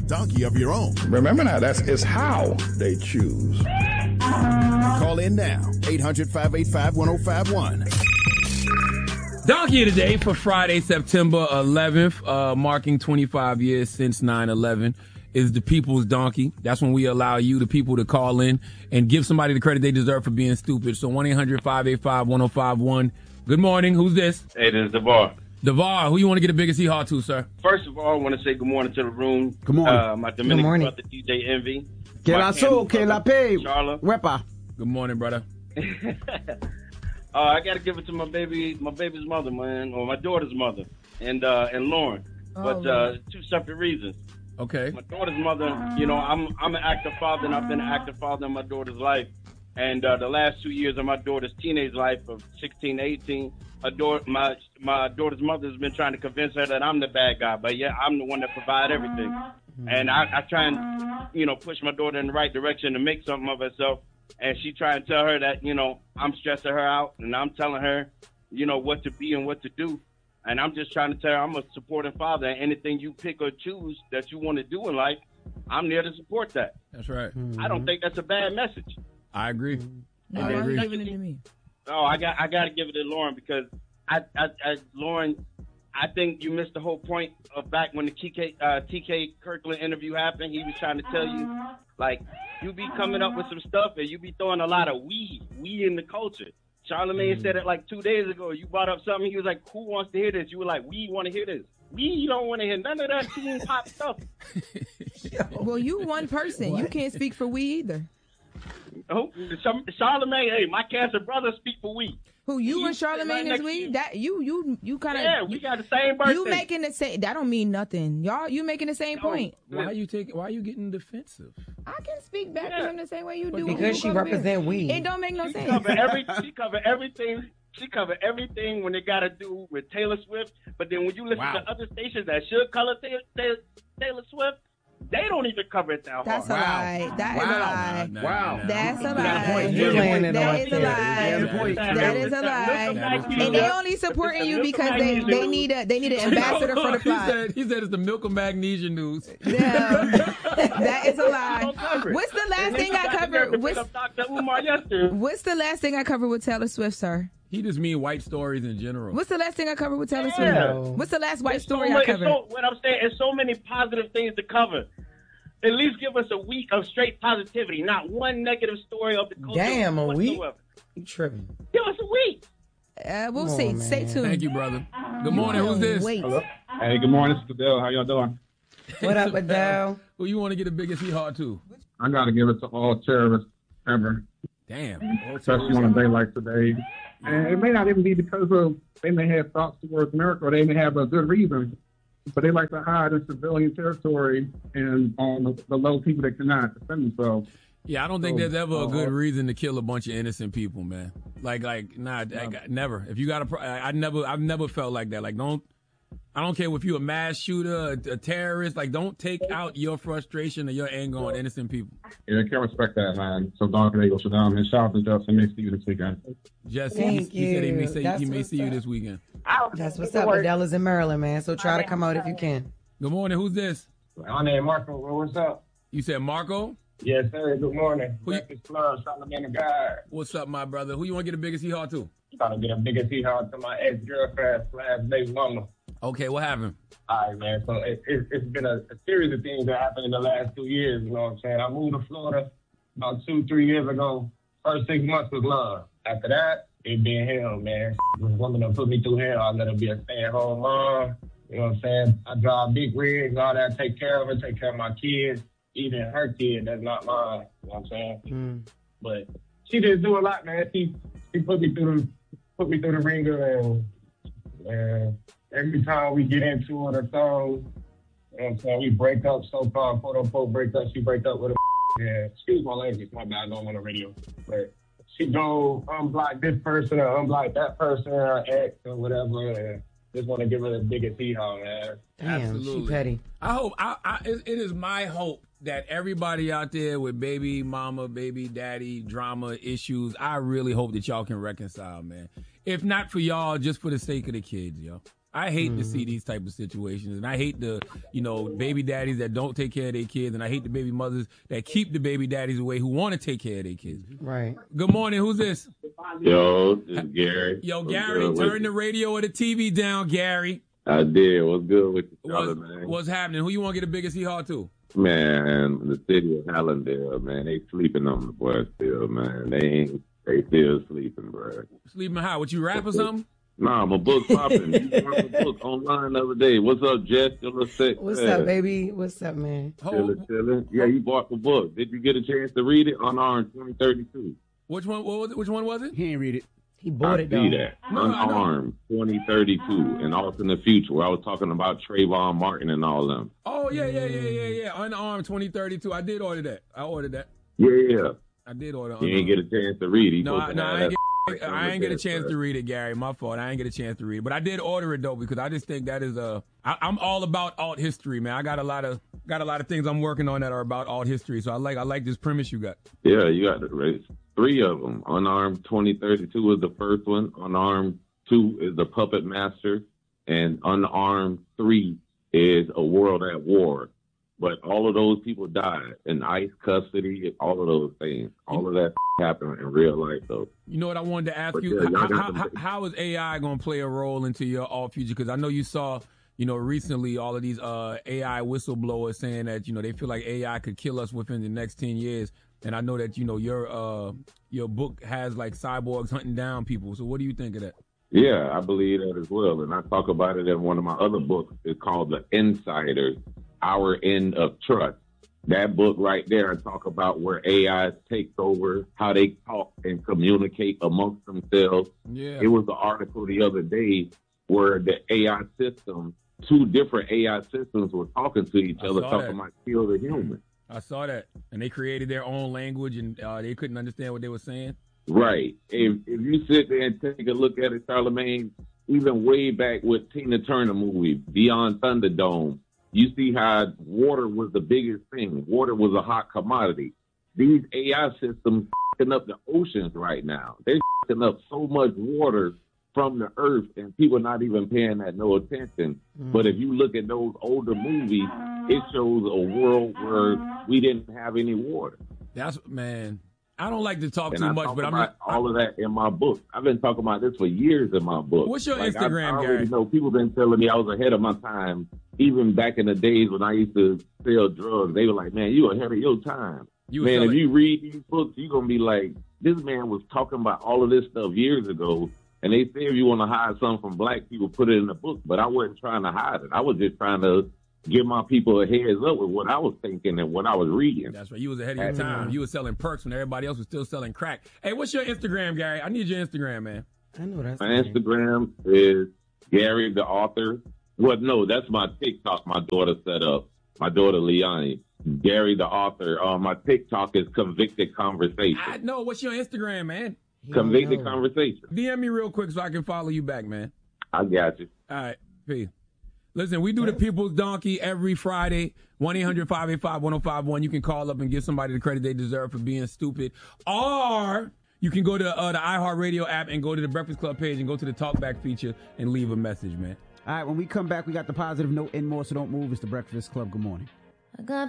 donkey of your own. Remember now, it's how they choose. Call in now, 800-585-1051. Donkey of the day for Friday, September 11th, marking 25 years since 9/11, is the people's donkey. That's when we allow you, the people, to call in and give somebody the credit they deserve for being stupid. So 1-800-585-1051. Good morning. Who's this? Hey, this is DeVar. DeVar, who you want to get the biggest hee-haw to, sir? First of all, I want to say good morning to the room. Good morning. My Dominican brother, DJ Envy. Que la so, que la pe, Charla. wepa. Good morning, brother. I got to give it to my baby's mother, man, or my daughter's mother, and Lauren. But two separate reasons. Okay. My daughter's mother, you know, I'm an active father, and I've been an active father in my daughter's life. And the last 2 years of my daughter's teenage life, of 16 to 18, my daughter's mother has been trying to convince her that I'm the bad guy, but yeah, I'm the one that provide everything. And I try and, you know, push my daughter in the right direction to make something of herself. And she try and tell her that, you know, I'm stressing her out, and I'm telling her, you know, what to be and what to do. And I'm just trying to tell her I'm a supporting father, and anything you pick or choose that you want to do in life, I'm there to support that. That's right. I don't think that's a bad message. I agree. Why are you giving it to me? Oh, I got to give it to Lauren, because Lauren, I think you missed the whole point of back when the TK Kirkland interview happened. He was trying to tell you, like, you be coming up with some stuff and you be throwing a lot of we in the culture. Charlamagne said it like 2 days ago. You brought up something. He was like, who wants to hear this? You were like, we want to hear this. We don't want to hear none of that teen pop stuff. Well, you one person. What? You can't speak for we either. Oh, Charlamagne, hey, my cancer brother speak for we. Who, you and Charlamagne is we? That you kind of. Yeah, we got the same birthday. You making the same. That don't mean nothing, y'all. You making the same point. Why are you getting defensive? I can speak back to him the same way you do. Because she represent we. It don't make no sense. She cover everything. She cover everything when it got to do with Taylor Swift. But then when you listen to other stations that should color Taylor Swift, they don't even cover it that hard. That's a lie. That is a lie. Wow. That's a lie. That is a lie. That is a lie. And they only supporting you because they need an ambassador for the plot. He said it's the milk and magnesia news. Yeah. That is a lie. What's the last thing I covered? What's the last thing I covered with Taylor Swift, sir? He just mean white stories in general. What's the last thing I covered with Taylor Swift? What's the last white story I covered? What I'm saying is so many positive things to cover. At least give us a week of straight positivity, not one negative story of the culture. Damn, a week? Whatsoever. You tripping. Give us a week. We'll see. Man. Stay tuned. Thank you, brother. Good morning. Who's this? Wait. Hello? Hey, good morning. This is Adele. How y'all doing? What up, Adele? Who you want to get the biggest hee-haw to? I got to give it to all terrorists ever. Damn. Especially on a day like today. And it may not even be because they may have thoughts towards America, or they may have a good reason, but they like to hide in civilian territory and on the low people that cannot defend themselves. Yeah, I don't think there's ever a good reason to kill a bunch of innocent people, man. Never. If you got I've never felt like that. Like, I don't care if you're a mass shooter, a terrorist. Like, don't take out your frustration or your anger on innocent people. Yeah, I can't respect that, man. So Don Diego Saddam, and shout out to Justin. May see you this weekend. Jesse, Thank he said he may That's see you this weekend. That's what's up. Adele is in Maryland, man. So try to come out if you can. Good morning. Who's this? My name is Marco. What's up? You said Marco? Yes, sir. Good morning. Breakfast Club, Charlamagne God. What's up, my brother? Who you want to get the biggest hee-haw to? Trying to get a biggest hee-haw to my ex-girlfriend / baby mama. Okay, what happened? All right, man. So it's been a series of things that happened in the last 2 years. You know what I'm saying? I moved to Florida about 2-3 years ago. First 6 months was love. After that, it been hell, man. This woman that put me through hell. I let her be a stay-at-home mom. You know what I'm saying? I drive big rigs, all that. Take care of her, take care of my kids. Even her kid, that's not mine. You know what I'm saying? But she didn't do a lot, man. She put me through the ringer, and every time we get into it or so, you know what I'm saying, we break up, so-called quote-unquote break up. She break up with a yeah, excuse my language, my bad, I don't want the radio. But she go unblock this person or unblock that person or ex or whatever, and just want to give her the biggest hee-haw, man. Damn, Absolutely. she petty. I hope, it is my hope that everybody out there with baby mama, baby daddy, drama, issues, I really hope that y'all can reconcile, man. If not for y'all, just for the sake of the kids, yo. I hate to see these type of situations, and I hate the, baby daddies that don't take care of their kids, and I hate the baby mothers that keep the baby daddies away who want to take care of their kids. Right. Good morning. Who's this? Yo, this is Gary. Yo, Gary, turn the radio or the TV down, Gary. I did. What's good with you, brother, man? What's happening? Who you want to get the biggest hee-haw to? Man, the city of Hallandale, man. They sleeping on the boys still, man. They still sleeping, bro. Sleeping how? What, you rap or something? Nah, my book popping. You bought my book online the other day. What's up, Jess? What's up, baby? What's up, man? Chilling. Yeah, you bought the book. Did you get a chance to read it? Unarmed 2032. Which one? Which one was it? He ain't read it. He bought it, though. See that. Unarmed 2032 and also in the future where I was talking about Trayvon Martin and all them. Oh, yeah. Unarmed 2032. I did order that. I ordered that. Yeah. I did order. You ain't get a chance to read it. I ain't get a chance to read it, Gary. My fault. I ain't get a chance to read it, but I did order it though because I just think that is I'm all about alt history, man. I got a lot of things I'm working on that are about alt history. So I like this premise you got. Yeah, you got the 3 of them. Unarmed 2032 is the first one. Unarmed 2 is the Puppet Master, and Unarmed 3 is A World at War. But all of those people died in ICE custody, all of those things. All of that happened in real life, though. You know what I wanted to ask you? How is AI going to play a role into your alt future? Because I know you saw, recently all of these AI whistleblowers saying that, they feel like AI could kill us within the next 10 years. And I know that, your book has like cyborgs hunting down people. So what do you think of that? Yeah, I believe that as well. And I talk about it in one of my other books. It's called The Insiders, Our End of Trust. That book right there, I talk about where AI takes over, how they talk and communicate amongst themselves. Yeah. It was the article the other day where the AI system, 2 different AI systems were talking to each other, talking about kill the human. I saw that. And they created their own language and they couldn't understand what they were saying. Right. If you sit there and take a look at it, Charlamagne, even way back with Tina Turner movie, Beyond Thunderdome, you see how water was the biggest thing. Water was a hot commodity. These AI systems f***ing up the oceans right now. They're f***ing up so much water from the earth, and people not even paying that no attention. But if you look at those older movies, it shows a world where we didn't have any water. Man, I don't like to talk too I much, talk but about all of that in my book. I've been talking about this for years in my book. What's your Instagram, I Gary? People been telling me I was ahead of my time. Even back in the days when I used to sell drugs, they were like, man, you ahead of your time. If you read these books, you're going to be like, this man was talking about all of this stuff years ago. And they say if you want to hide something from black people, put it in the book. But I wasn't trying to hide it. I was just trying to give my people a heads up with what I was thinking and what I was reading. That's right. You was ahead of your time. You was selling perks when everybody else was still selling crack. Hey, what's your Instagram, Gary? I need your Instagram, man. I know that's my Instagram is Gary the Author. Well, no, that's my TikTok my daughter set up. My daughter, Liani. Gary the Author. My TikTok is Convicted Conversation. I know. What's your Instagram, man? Convicted Conversation. DM me real quick so I can follow you back, man. I got you. All right. Peace. Listen, we do the People's Donkey every Friday, 1-800-585-1051. You can call up and give somebody the credit they deserve for being stupid. Or you can go to the iHeartRadio app and go to the Breakfast Club page and go to the Talkback feature and leave a message, man. All right, when we come back, we got the positive note and more, so don't move. It's the Breakfast Club. Good morning.